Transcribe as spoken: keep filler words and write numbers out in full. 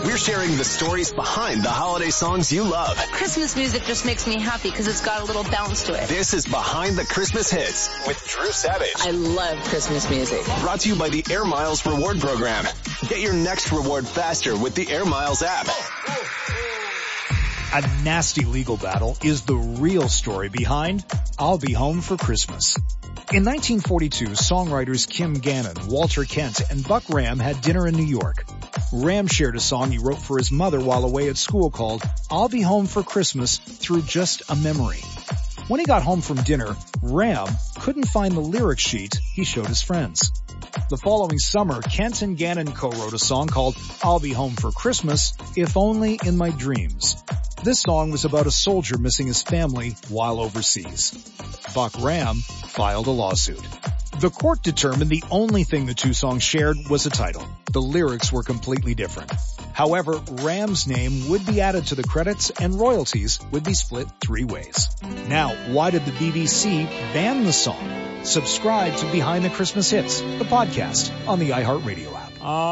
We're sharing the stories behind the holiday songs you love. Christmas music just makes me happy because it's got a little bounce to it. This is Behind the Christmas Hits with Drew Savage. I love Christmas music. Brought to you by the Air Miles Reward Program. Get your next reward faster with the Air Miles app. A nasty legal battle is the real story behind I'll Be Home for Christmas. In nineteen forty-two, songwriters Kim Gannon, Walter Kent, and Buck Ram had dinner in New York. Ram shared a song he wrote for his mother while away at school called I'll Be Home for Christmas through Just a Memory. When he got home from dinner, Ram couldn't find the lyric sheet he showed his friends. The following summer, Kent and Gannon co-wrote a song called I'll Be Home for Christmas, If Only in My Dreams. This song was about a soldier missing his family while overseas. Buck Ram filed a lawsuit. The court determined the only thing the two songs shared was a title. The lyrics were completely different. However, Ram's name would be added to the credits and royalties would be split three ways. Now, why did the B B C ban the song? Subscribe to Behind the Christmas Hits, the podcast on the iHeartRadio app. Uh